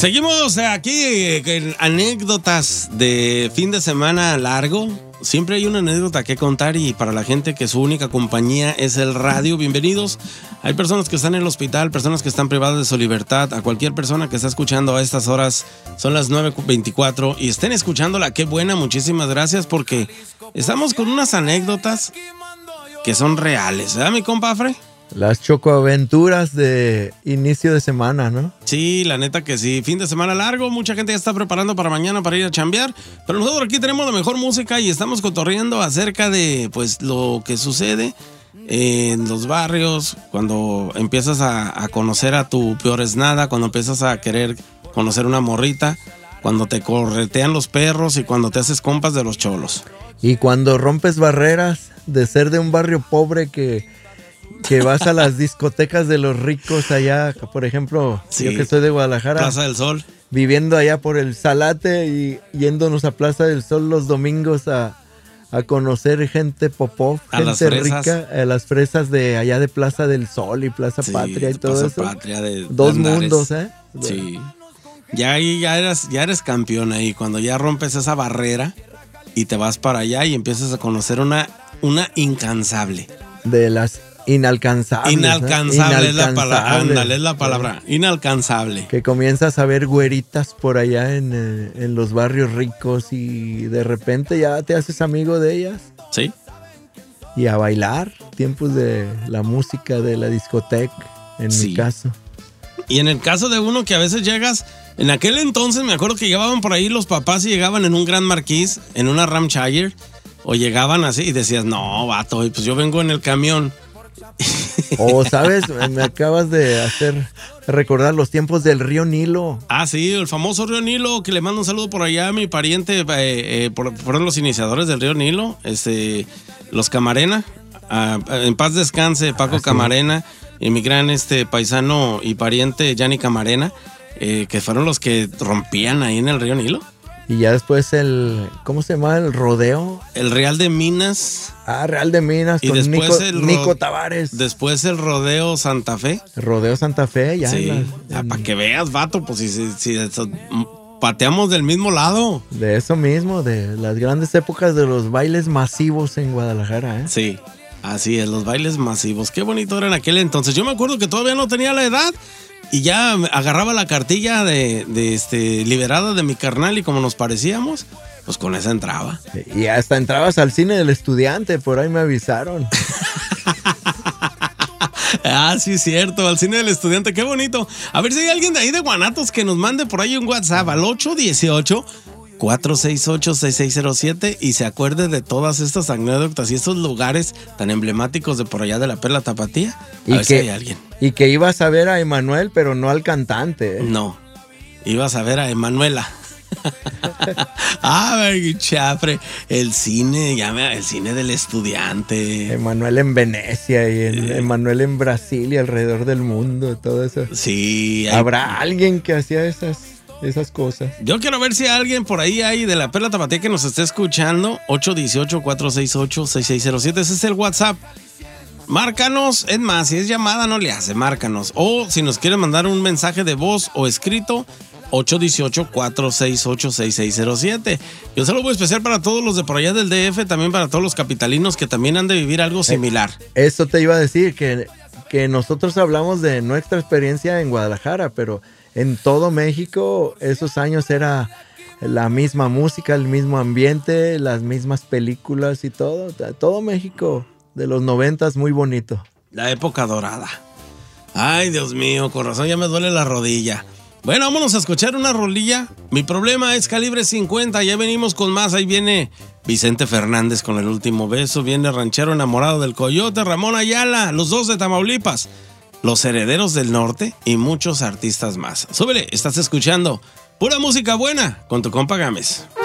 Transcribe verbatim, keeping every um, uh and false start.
Seguimos aquí en anécdotas de fin de semana largo. Siempre hay una anécdota que contar y para la gente que su única compañía es el radio, bienvenidos. Hay personas que están en el hospital, personas que están privadas de su libertad. A cualquier persona que está escuchando a estas horas, son las nueve veinticuatro y estén escuchándola, qué buena, muchísimas gracias porque estamos con unas anécdotas que son reales, ¿verdad, mi compa Fre? Las chocoaventuras de inicio de semana, ¿no? Sí, la neta que sí. Fin de semana largo, mucha gente ya está preparando para mañana para ir a chambear, pero nosotros aquí tenemos la mejor música y estamos cotorreando acerca de pues lo que sucede en los barrios, cuando empiezas a, a conocer a tu peor es nada, cuando empiezas a querer conocer una morrita, cuando te corretean los perros y cuando te haces compas de los cholos. Y cuando rompes barreras de ser de un barrio pobre que... que vas a las discotecas de los ricos allá, por ejemplo, sí, yo que soy de Guadalajara. Plaza del Sol. Viviendo allá por el Salate y yéndonos a Plaza del Sol los domingos a, a conocer gente popó, gente rica, a las fresas de allá de Plaza del Sol y Plaza sí, Patria y todo Plaza eso. Patria de Dos Andares. mundos, ¿eh? Sí. Ya ahí ya eres, ya eres campeón ahí, cuando ya rompes esa barrera y te vas para allá y empiezas a conocer una, una incansable. De las inalcanzables. Inalcanzable, ¿eh? Es la palabra. Ándale, es la palabra. Inalcanzable. Que comienzas a ver güeritas por allá en, eh, en los barrios ricos y de repente ya te haces amigo de ellas. Sí. Y a bailar. Tiempos de la música de la discoteca, en sí. mi caso. Y en el caso de uno que a veces llegas, en aquel entonces me acuerdo que llegaban por ahí los papás y llegaban en un Grand Marquis, en una Ramcharger, o llegaban así y decías, no, vato, pues yo vengo en el camión. O, ¿sabes? Me acabas de hacer recordar los tiempos del río Nilo. Ah, sí, el famoso río Nilo, que le mando un saludo por allá a mi pariente, eh, eh, por, fueron los iniciadores del río Nilo, este, los Camarena, ah, en paz descanse Paco ah, sí. Camarena, y mi gran este, paisano y pariente Gianni Camarena, eh, que fueron los que rompían ahí en el río Nilo. Y ya después el, ¿cómo se llama? El rodeo. El Real de Minas. Ah, Real de Minas y con después Nico, el ro- Nico Tavares. Después el Rodeo Santa Fe. El Rodeo Santa Fe, ya. Sí, en la, en... para que veas, vato, pues si, si, si eso, pateamos del mismo lado. De eso mismo, de las grandes épocas de los bailes masivos en Guadalajara, ¿eh? Sí, así es, los bailes masivos. Qué bonito era en aquel entonces. Yo me acuerdo que todavía no tenía la edad. Y ya agarraba la cartilla de, de este liberada de mi carnal y como nos parecíamos, pues con esa entraba. Y hasta entrabas al cine del Estudiante, por ahí me avisaron. Ah, sí, cierto, al cine del Estudiante, qué bonito. A ver si hay alguien de ahí de Guanatos que nos mande por ahí un WhatsApp al ocho uno ocho, cuatro seis ocho, seis seis cero siete y se acuerde de todas estas anécdotas y estos lugares tan emblemáticos de por allá de la Perla Tapatía. A y ver que, si hay alguien. Y que ibas a ver a Emanuel, pero no al cantante. ¿eh? No, ibas a ver a Emanuela. Ah, ver, chafre. El cine, ya me, el cine del Estudiante. Emanuel en Venecia y en, eh. Emanuel en Brasil y alrededor del mundo, todo eso. Sí. Hay... ¿Habrá alguien que hacía esas... esas cosas? Yo quiero ver si alguien por ahí hay de la Perla Tapatía que nos esté escuchando. ocho uno ocho, cuatro seis ocho, seis seis cero siete. Ese es el WhatsApp. Márcanos. Es más, si es llamada no le hace, márcanos. O si nos quiere mandar un mensaje de voz o escrito, ocho uno ocho, cuatro seis ocho, seis seis cero siete. Y un saludo muy especial para todos los de por allá del D F, también para todos los capitalinos que también han de vivir algo similar. Eh, eso te iba a decir, que, que nosotros hablamos de nuestra experiencia en Guadalajara, pero en todo México esos años era la misma música, el mismo ambiente, las mismas películas y todo. Todo México de los noventas muy bonito. La época dorada. Ay, Dios mío, con razón ya me duele la rodilla. Bueno, vámonos a escuchar una rolilla. Mi problema es Calibre cincuenta, ya venimos con más. Ahí viene Vicente Fernández con El Último Beso, viene Ranchero Enamorado del Coyote, Ramón Ayala, los dos de Tamaulipas, Los Herederos del Norte y muchos artistas más. Súbele, estás escuchando pura música buena con tu compa Gámez.